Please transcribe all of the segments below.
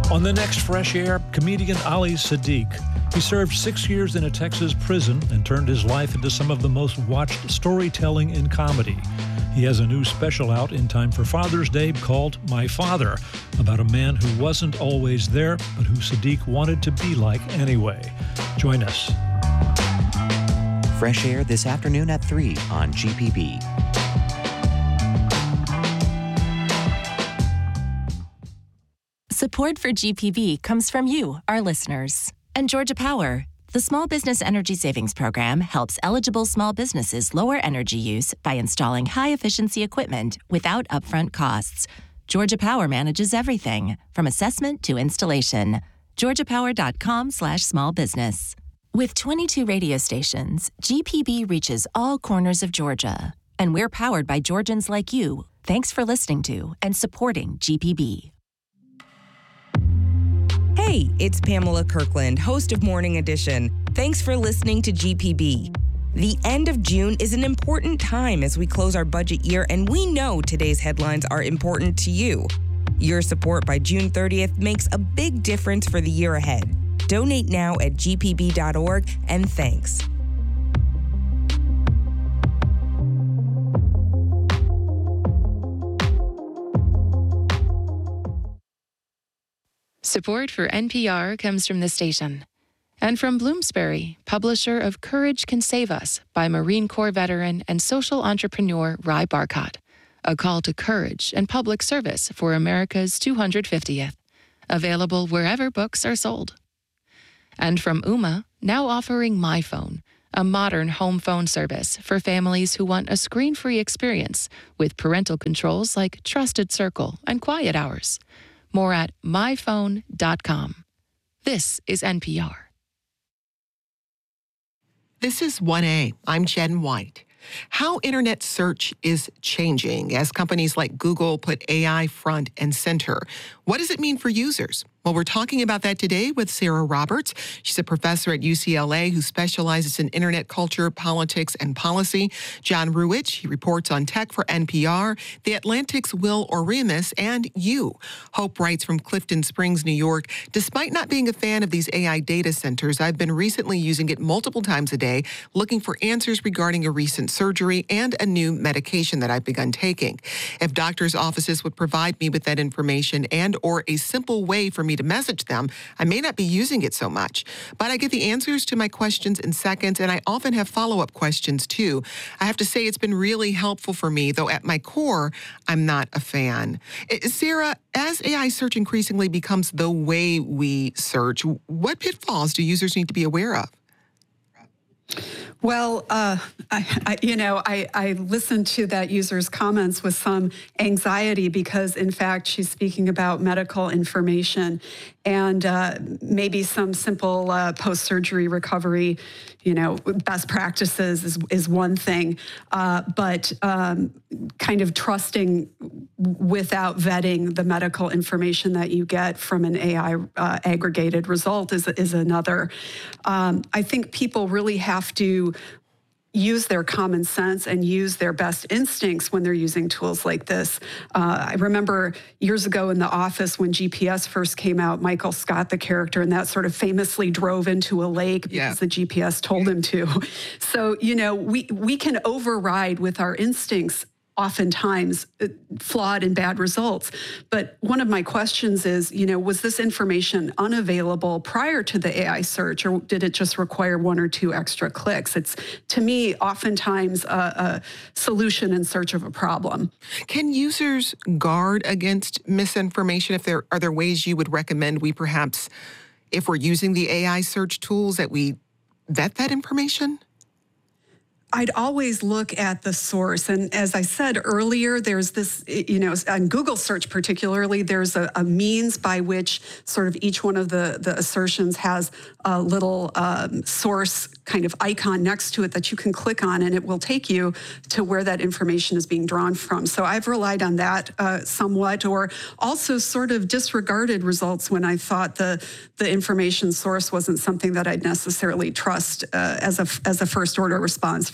On the next Fresh Air, comedian Ali Siddiq. He served 6 years in a Texas prison and turned his life into some of the most watched storytelling in comedy. He has a new special out in time for Father's Day called My Father, about a man who wasn't always there, but who Siddiq wanted to be like anyway. Join us. Fresh Air this afternoon at 3 on GPB. Support for GPB comes from you, our listeners. And Georgia Power, the Small Business Energy Savings Program, helps eligible small businesses lower energy use by installing high-efficiency equipment without upfront costs. Georgia Power manages everything, from assessment to installation. GeorgiaPower.com/smallbusiness. With 22 radio stations, GPB reaches all corners of Georgia. And we're powered by Georgians like you. Thanks for listening to and supporting GPB. Hey, it's Pamela Kirkland, host of Morning Edition. Thanks for listening to GPB. The end of June is an important time as we close our budget year, and we know today's headlines are important to you. Your support by June 30th makes a big difference for the year ahead. Donate now at gpb.org, and thanks. Support for NPR comes from the station and from Bloomsbury, publisher of Courage Can Save Us by Marine Corps veteran and social entrepreneur Ry Barcott, a call to courage and public service for America's 250th, available wherever books are sold. And from Ooma, now offering MyPhone, a modern home phone service for families who want a screen-free experience with parental controls like Trusted Circle and Quiet Hours. More at myphone.com. This is NPR. This is 1A. I'm Jen White. How internet search is changing as companies like Google put AI front and center. What does it mean for users? Well, we're talking about that today with Sarah Roberts. She's a professor at UCLA who specializes in internet culture, politics, and policy. John Ruwitch, he reports on tech for NPR. The Atlantic's Will Oremus, and you. Hope writes from Clifton Springs, New York. Despite not being a fan of these AI data centers, I've been recently using it multiple times a day, looking for answers regarding a recent surgery and a new medication that I've begun taking. If doctors' offices would provide me with that information and or a simple way for me to message them, I may not be using it so much. But I get the answers to my questions in seconds, and I often have follow-up questions too. I have to say it's been really helpful for me, though at my core, I'm not a fan. Sarah, as AI search increasingly becomes the way we search, what pitfalls do users need to be aware of? Well, I listened to that user's comments with some anxiety because, in fact, she's speaking about medical information and maybe some simple post-surgery recovery, best practices is one thing, but kind of trusting without vetting the medical information that you get from an AI aggregated result is another. I think people really have to use their common sense and use their best instincts when they're using tools like this. I remember years ago in The Office when GPS first came out, Michael Scott, the character, and that sort of famously drove into a lake because the GPS told him to. So, we can override with our instincts oftentimes flawed and bad results. But one of my questions is, was this information unavailable prior to the AI search, or did it just require one or two extra clicks? It's, to me, oftentimes a solution in search of a problem. Can users guard against misinformation? Are there ways you would recommend we perhaps, if we're using the AI search tools, that we vet that information? I'd always look at the source. And as I said earlier, there's this, on Google search particularly, there's a means by which sort of each one of the assertions has a little source kind of icon next to it that you can click on, and it will take you to where that information is being drawn from. So I've relied on that somewhat, or also sort of disregarded results when I thought the information source wasn't something that I'd necessarily trust as a first order response.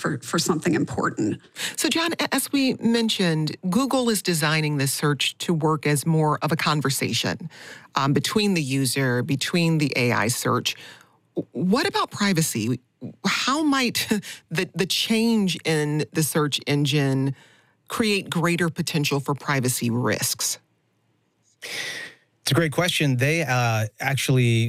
for something important. So, John, as we mentioned, Google is designing this search to work as more of a conversation between the user, between the AI search. What about privacy? How might the change in the search engine create greater potential for privacy risks? It's a great question. They actually,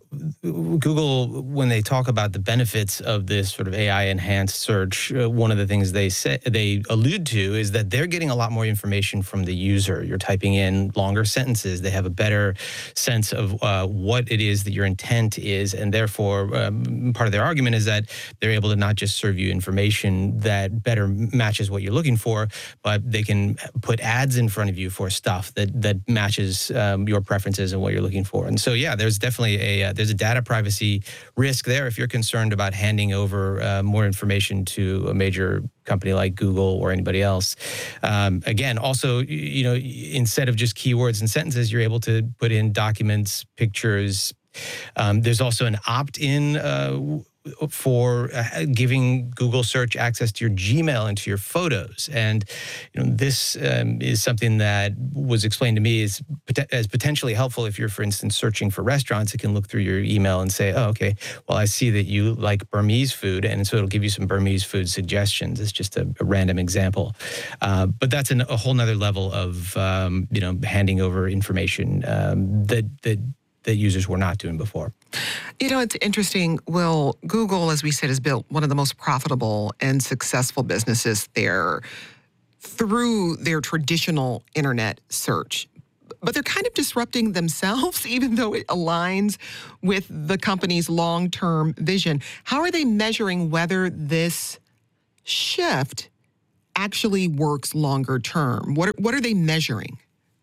Google, when they talk about the benefits of this sort of AI-enhanced search, one of the things they allude to is that they're getting a lot more information from the user. You're typing in longer sentences. They have a better sense of what it is that your intent is, and therefore, part of their argument is that they're able to not just serve you information that better matches what you're looking for, but they can put ads in front of you for stuff that matches your preferences and what you're looking for. And so, yeah, there's definitely there's a data privacy risk there if you're concerned about handing over more information to a major company like Google or anybody else. Again, also, instead of just keywords and sentences, you're able to put in documents, pictures. There's also an opt-in for giving Google search access to your Gmail and to your photos. And this is something that was explained to me as potentially helpful if you're, for instance, searching for restaurants. It can look through your email and say, oh, okay, well, I see that you like Burmese food, and so it'll give you some Burmese food suggestions. It's just a random example. But that's a whole nother level of, handing over information that users were not doing before. It's interesting. Well, Google, as we said, has built one of the most profitable and successful businesses there through their traditional internet search. But they're kind of disrupting themselves, even though it aligns with the company's long-term vision. How are they measuring whether this shift actually works longer term? What are they measuring?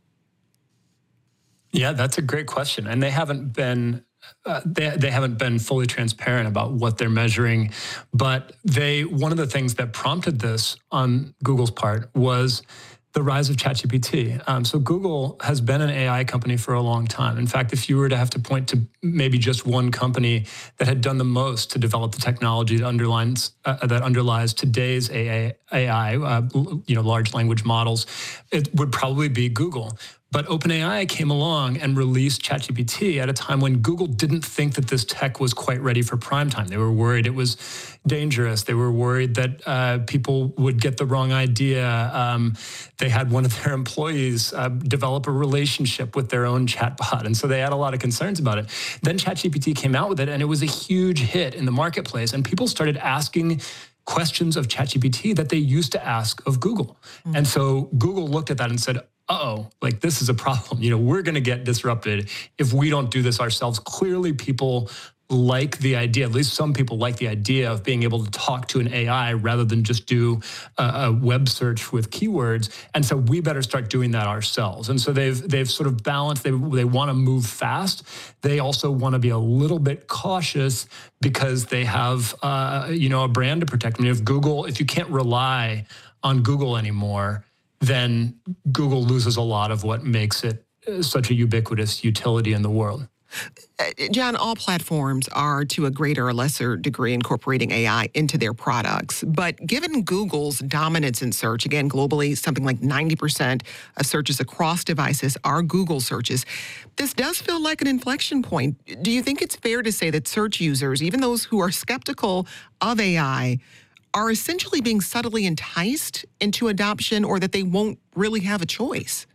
Yeah, that's a great question. And they haven't been they haven't been fully transparent about what they're measuring. But one of the things that prompted this on Google's part was the rise of ChatGPT. So Google has been an AI company for a long time. In fact, if you were to have to point to maybe just one company that had done the most to develop the technology that underlies today's AI, large language models, it would probably be Google. But OpenAI came along and released ChatGPT at a time when Google didn't think that this tech was quite ready for prime time. They were worried it was dangerous. They were worried that people would get the wrong idea. They had one of their employees develop a relationship with their own chatbot. And so they had a lot of concerns about it. Then ChatGPT came out with it, and it was a huge hit in the marketplace. And people started asking questions of ChatGPT that they used to ask of Google. Mm-hmm. And so Google looked at that and said, this is a problem. We're going to get disrupted if we don't do this ourselves. Clearly, people like the idea, at least some people like the idea of being able to talk to an AI rather than just do a web search with keywords. And so we better start doing that ourselves. And so they've sort of balanced, they want to move fast. They also want to be a little bit cautious because they have, a brand to protect. I mean, if you can't rely on Google anymore, then Google loses a lot of what makes it such a ubiquitous utility in the world. John, all platforms are to a greater or lesser degree incorporating AI into their products. But given Google's dominance in search, again, globally, something like 90% of searches across devices are Google searches, this does feel like an inflection point. Do you think it's fair to say that search users, even those who are skeptical of AI, are essentially being subtly enticed into adoption, or that they won't really have a choice?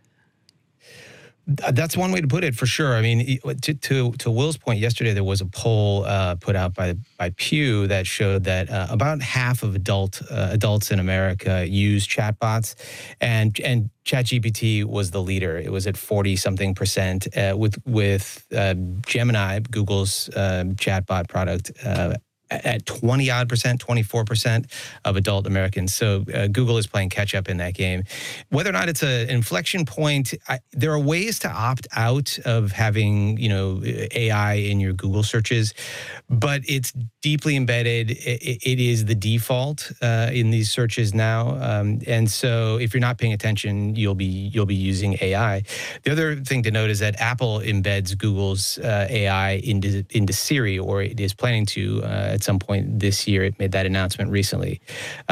That's one way to put it, for sure. I mean, to Will's point, yesterday there was a poll put out by Pew that showed that about half of adults in America use chatbots, and ChatGPT was the leader. It was at 40-something%, with Gemini, Google's chatbot product, at 20-odd%, 24% of adult Americans. So Google is playing catch up in that game. Whether or not it's an inflection point, there are ways to opt out of having, AI in your Google searches, but it's deeply embedded. It is the default in these searches now. And so if you're not paying attention, you'll be using AI. The other thing to note is that Apple embeds Google's AI into Siri, or it is planning to at some point this year. It made that announcement recently.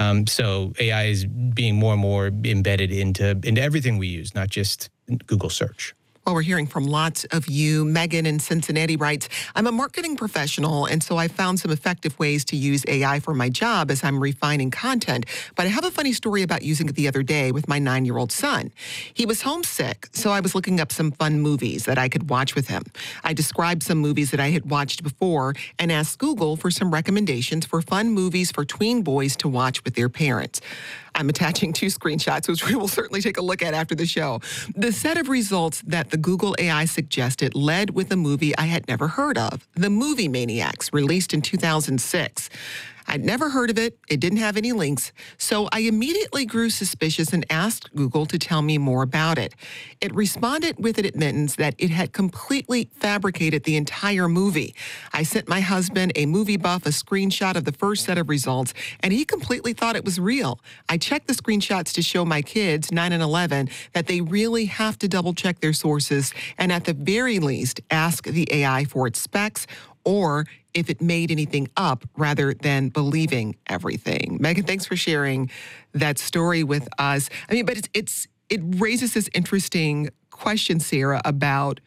So AI is being more and more embedded into everything we use, not just Google search. Well, we're hearing from lots of you. Megan in Cincinnati writes, I'm a marketing professional, and so I found some effective ways to use AI for my job as I'm refining content. But I have a funny story about using it the other day with my 9-year-old son. He was homesick, so I was looking up some fun movies that I could watch with him. I described some movies that I had watched before and asked Google for some recommendations for fun movies for tween boys to watch with their parents. I'm attaching 2 screenshots, which we will certainly take a look at after the show. The set of results that the Google AI suggested led with a movie I had never heard of, The Movie Maniacs, released in 2006. I'd never heard of it. It didn't have any links. So I immediately grew suspicious and asked Google to tell me more about it. It responded with an admittance that it had completely fabricated the entire movie. I sent my husband, a movie buff, a screenshot of the first set of results, and he completely thought it was real. I checked the screenshots to show my kids, 9 and 11, that they really have to double check their sources and at the very least ask the AI for its specs or if it made anything up rather than believing everything. Megan, thanks for sharing that story with us. I mean, but it raises this interesting question, Sarah, about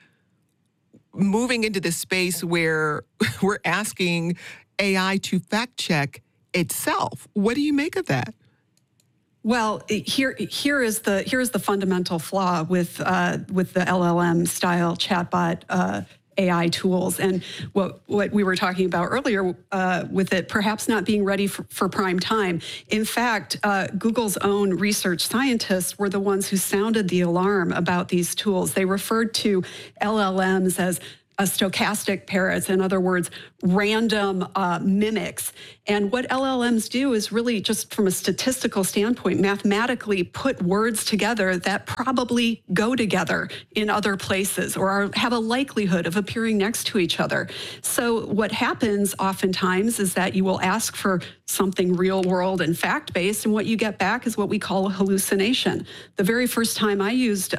moving into this space where we're asking AI to fact check itself. What do you make of that? Well, here is the fundamental flaw with the LLM style chatbot AI tools, and what we were talking about earlier with it perhaps not being ready for prime time. In fact, Google's own research scientists were the ones who sounded the alarm about these tools. They referred to LLMs as stochastic parrots, in other words, random mimics. And what LLMs do is really, just from a statistical standpoint, mathematically put words together that probably go together in other places or have a likelihood of appearing next to each other. So what happens oftentimes is that you will ask for something real world and fact-based, and what you get back is what we call a hallucination. The very first time I used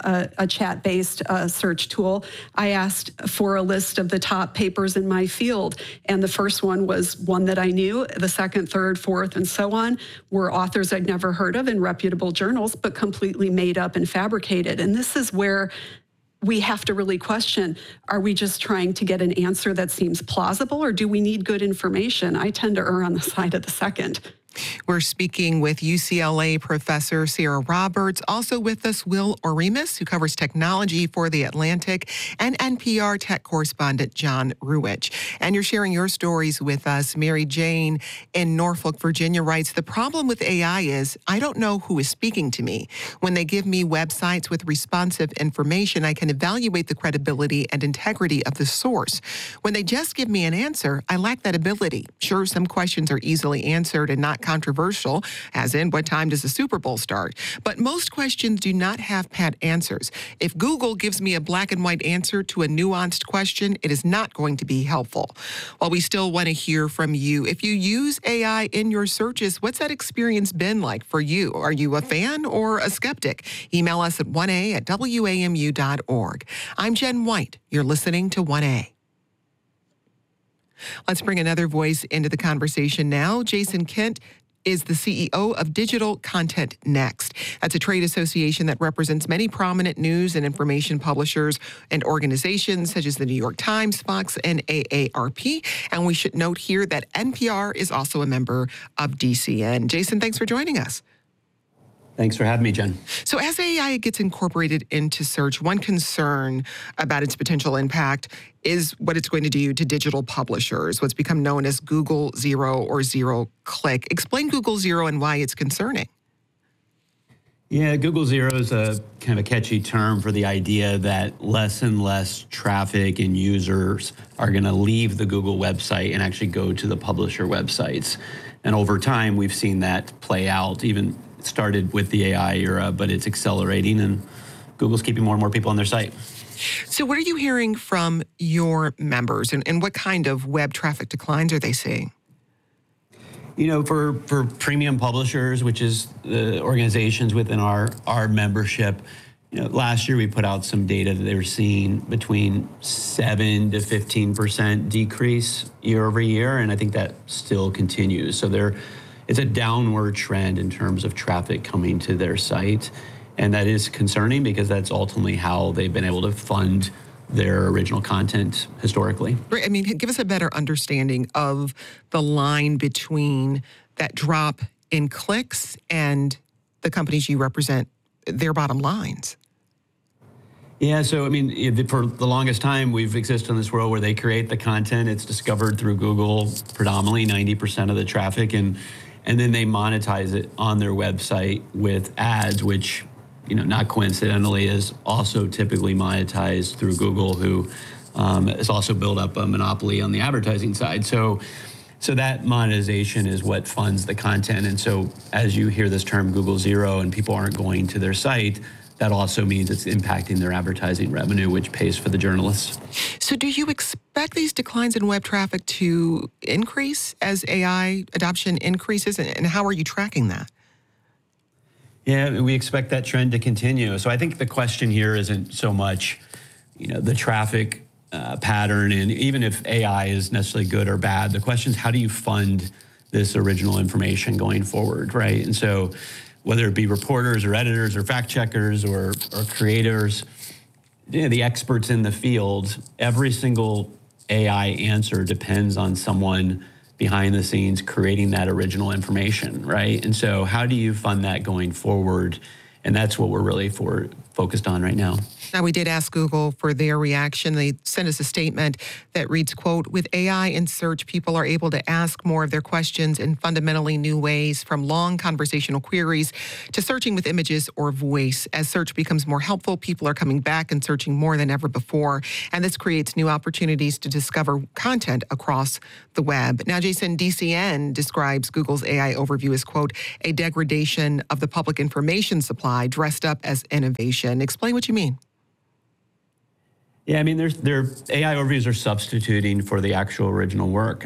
a chat-based search tool, I asked for a list of the top papers in my field, and the first one was one that I knew. The second, third, fourth, and so on were authors I'd never heard of in reputable journals, but completely made up and fabricated. And this is where we have to really question, are we just trying to get an answer that seems plausible, or do we need good information? I tend to err on the side of the second. We're speaking with UCLA professor Sarah Roberts. Also with us, Will Oremus, who covers technology for The Atlantic, and NPR tech correspondent John Ruwitch. And you're sharing your stories with us. Mary Jane in Norfolk, Virginia writes, the problem with AI is I don't know who is speaking to me. When they give me websites with responsive information, I can evaluate the credibility and integrity of the source. When they just give me an answer, I lack that ability. Sure, some questions are easily answered and not controversial, as in what time does the Super Bowl start? But most questions do not have pat answers. If Google gives me a black and white answer to a nuanced question, it is not going to be helpful. While we still want to hear from you, if you use AI in your searches, what's that experience been like for you? Are you a fan or a skeptic? Email us at 1a@wamu.org. I'm Jen White. You're listening to 1A. Let's bring another voice into the conversation now. Jason Kent is the CEO of Digital Content Next. That's a trade association that represents many prominent news and information publishers and organizations such as the New York Times, Fox, and AARP. And we should note here that NPR is also a member of DCN. Jason, thanks for joining us. Thanks for having me, Jen. So as AI gets incorporated into search, one concern about its potential impact is what it's going to do to digital publishers, what's become known as Google Zero or Zero Click. Explain Google Zero and why it's concerning. Yeah, Google Zero is a kind of a catchy term for the idea that less and less traffic and users are going to leave the Google website and actually go to the publisher websites. And over time, we've seen that play out. Even started with the AI era, but it's accelerating, and Google's keeping more and more people on their site. So what are you hearing from your members, and what kind of web traffic declines are they seeing? You know, for premium publishers, which is the organizations within our membership, Last year we put out some data that they were seeing between 7 to 15% decrease year over year, and I think that still continues. So it's a downward trend in terms of traffic coming to their site, and that is concerning because that's ultimately how they've been able to fund their original content historically. Right. I mean, give us a better understanding of the line between that drop in clicks and the companies you represent, their bottom lines. Yeah, so I mean, for the longest time, we've existed in this world where they create the content. It's discovered through Google, predominantly 90% of the traffic, and then they monetize it on their website with ads, which, not coincidentally, is also typically monetized through Google, who has also built up a monopoly on the advertising side. So that monetization is what funds the content. And so as you hear this term Google Zero and people aren't going to their site, that also means it's impacting their advertising revenue, which pays for the journalists. So do you expect these declines in web traffic to increase as AI adoption increases? And how are you tracking that? Yeah, we expect that trend to continue. So I think the question here isn't so much, the traffic pattern, and even if AI is necessarily good or bad, the question is how do you fund this original information going forward, right? And so whether it be reporters or editors or fact checkers or creators, the experts in the field, every single AI answer depends on someone behind the scenes creating that original information, right? And so how do you fund that going forward? And that's what we're really focused on right now. Now, we did ask Google for their reaction. They sent us a statement that reads, quote, "With AI in search, people are able to ask more of their questions in fundamentally new ways, from long conversational queries to searching with images or voice. As search becomes more helpful, people are coming back and searching more than ever before. And this creates new opportunities to discover content across the web." Now, Jason, DCN describes Google's AI overview as, quote, "a degradation of the public information supply dressed up as innovation." Explain what you mean. Yeah, I mean, their AI overviews are substituting for the actual original work.